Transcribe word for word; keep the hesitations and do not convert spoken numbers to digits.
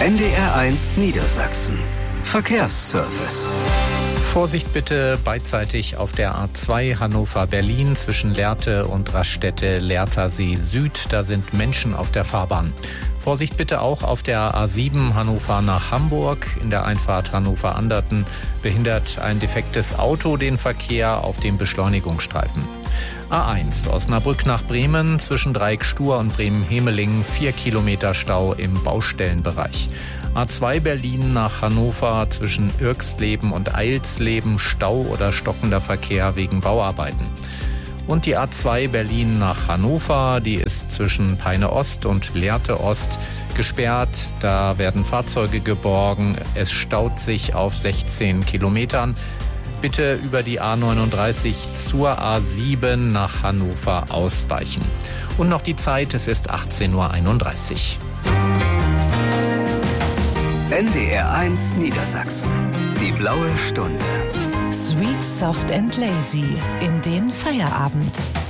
N D R eins Niedersachsen. Verkehrsservice. Vorsicht bitte beidseitig auf der A zwei Hannover-Berlin zwischen Lehrte und Raststätte Lehrtersee Süd. Da sind Menschen auf der Fahrbahn. Vorsicht bitte auch auf der A sieben Hannover nach Hamburg. In der Einfahrt Hannover-Anderten behindert ein defektes Auto den Verkehr auf dem Beschleunigungsstreifen. A eins Osnabrück nach Bremen zwischen Dreieck-Stur und Bremen-Hemeling. Vier Kilometer Stau im Baustellenbereich. A zwei Berlin nach Hannover zwischen Irxleben und Eilsleben. Stau oder stockender Verkehr wegen Bauarbeiten. Und die A zwei Berlin nach Hannover, die ist zwischen Peine Ost und Lehrte Ost gesperrt. Da werden Fahrzeuge geborgen. Es staut sich auf sechzehn Kilometern. Bitte über die A neununddreißig zur A sieben nach Hannover ausweichen. Und noch die Zeit, es ist achtzehn Uhr einunddreißig. N D R eins Niedersachsen. Die blaue Stunde. Sweet, soft and lazy in den Feierabend.